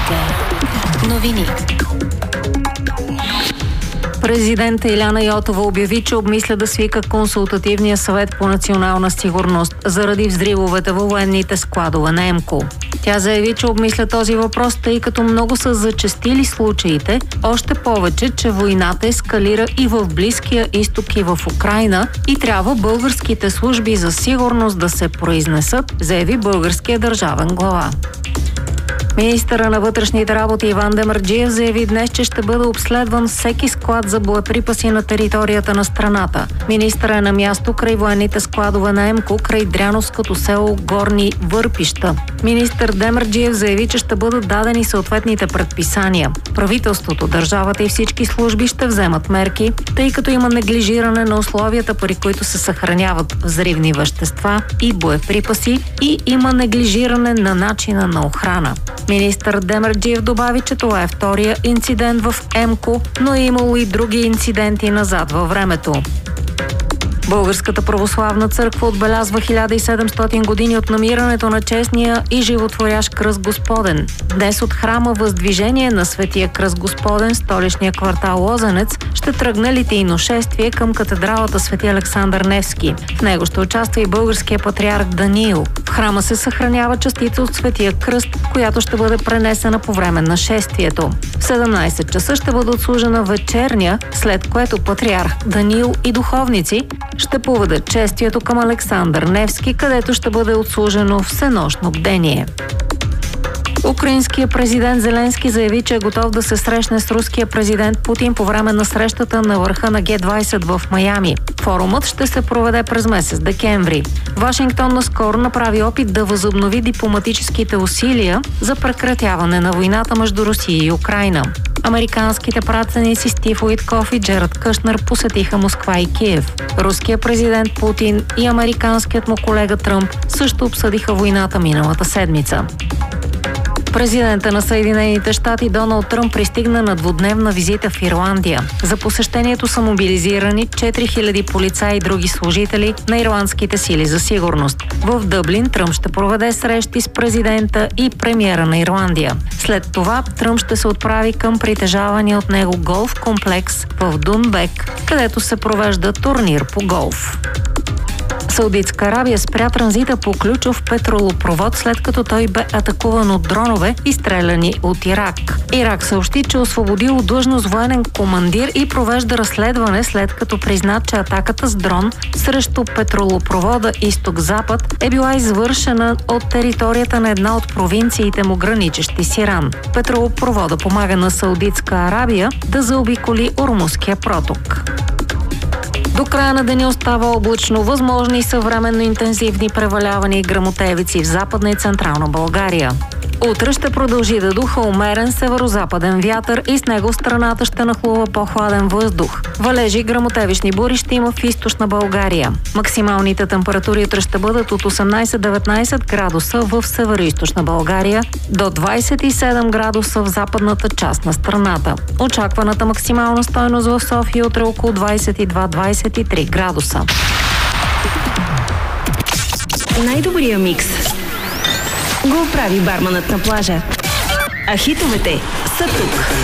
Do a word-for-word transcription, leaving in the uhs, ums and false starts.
БНТ новини. Президент Иляна Йотова обяви, че обмисля да свика консултативния съвет по национална сигурност заради взривовете във военните складове на ЕМКО. Тя заяви, че обмисля този въпрос, тъй като много са зачестили случаите, още повече, че войната ескалира и в Близкия изток и в Украйна и трябва българските служби за сигурност да се произнесат, заяви българския държавен глава. Министъра на вътрешните работи Иван Демерджиев заяви днес, че ще бъде обследван всеки склад за боеприпаси на територията на страната. Министърът е на място край военните складове на ЕМКО, край Дряновското село Горни Върпища. Министър Демерджиев заяви, че ще бъдат дадени съответните предписания. Правителството, държавата и всички служби ще вземат мерки, тъй като има неглижиране на условията, при които се съхраняват взривни вещества и боеприпаси, и има неглижиране на начина на охрана. Министър Демерджиев добави, че това е втория инцидент в ЕМКО, но е имало и други инциденти назад във времето. Българската православна църква отбелязва хиляда и седемстотин години от намирането на честния и животворящ кръст Господен. Днес от храма Въздвижение на Светия кръст Господен, столичния квартал Лозенец, ще тръгне литийно шествие към катедралата Свети Александър Невски. В него ще участва и българския патриарх Даниил. В храма се съхранява частица от Светия кръст, която ще бъде пренесена по време на шествието. В седемнайсет часа ще бъде отслужена вечерня, след което патриарх Даниил и духовници ще поведат чествието към Александър Невски, където ще бъде отслужено всенощно бдение. Украинският президент Зеленски заяви, че е готов да се срещне с руския президент Путин по време на срещата на върха на Ге двайсет в Майами. Форумът ще се проведе през месец декември. Вашингтон наскоро направи опит да възобнови дипломатическите усилия за прекратяване на войната между Русия и Украйна. Американските пратеници Стив Уитков и Джеред Кушнер посетиха Москва и Киев. Руският президент Путин и американският му колега Тръмп също обсъдиха войната миналата седмица. Президента на Съединените щати Доналд Тръмп пристигна на двудневна визита в Ирландия. За посещението са мобилизирани четири хиляди полицаи и други служители на ирландските сили за сигурност. В Дъблин Тръмп ще проведе срещи с президента и премиера на Ирландия. След това Тръмп ще се отправи към притежавания от него голф комплекс в Дунбек, където се провежда турнир по голф. Саудитска Арабия спря транзита по ключов петролопровод, след като той бе атакуван от дронове, изстреляни от Ирак. Ирак съобщи, че освободило длъжност военен командир и провежда разследване, след като призна, че атаката с дрон срещу петролопровода Изток-Запад е била извършена от територията на една от провинциите му, граничещи с Иран. Петролопровода помага на Саудитска Арабия да заобиколи Ормузския проток. До края на деня остава облачно, възможни и съвременно интензивни превалявания и гръмотевици в Западна и Централна България. Утре ще продължи да духа умерен северо-западен вятър и с него страната ще нахлува по-хладен въздух. Валежи и гръмотевични бури ще има в източна България. Максималните температури утре ще бъдат от осемнайсет до деветнайсет градуса в северо-източна България до двайсет и седем градуса в западната част на страната. Очакваната максимална стойност в София утре около двайсет и два до двайсет и три градуса. Най-добрия микс го прави барманът на плажа. А хитовете са тук.